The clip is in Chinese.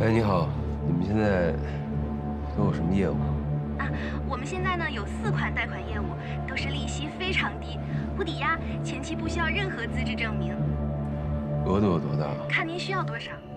哎，你好，你们现在都有什么业务？ 啊，我们现在呢有4款贷款业务，都是利息非常低，无抵押，前期不需要任何资质证明， 额度有多大？ 看您需要多少。